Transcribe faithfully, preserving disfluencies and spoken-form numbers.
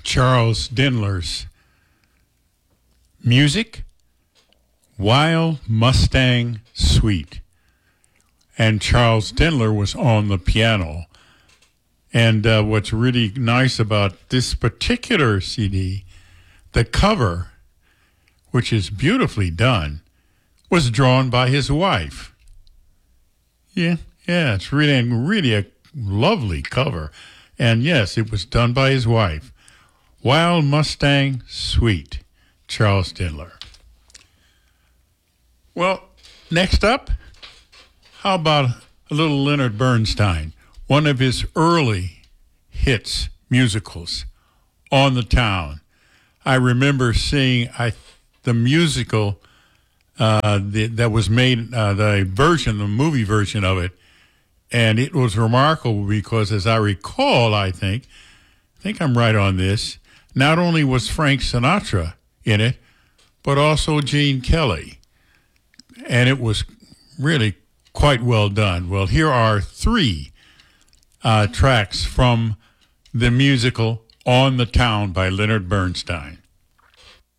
Charles Dindler's music, Wild Mustang Suite. And Charles Dindler was on the piano. And uh, what's really nice about this particular C D, the cover, which is beautifully done, was drawn by his wife. Yeah, yeah, it's really, really a lovely cover. And yes, it was done by his wife. Wild Mustang Suite, Charles Dindler. Well, next up, how about a little Leonard Bernstein, one of his early hits, musicals, On the Town. I remember seeing I, the musical uh, the, that was made, uh, the version, the movie version of it, and it was remarkable because, as I recall, I think, I think I'm right on this, not only was Frank Sinatra in it, but also Gene Kelly. And it was really quite well done. Well, here are three uh, tracks from the musical On the Town by Leonard Bernstein.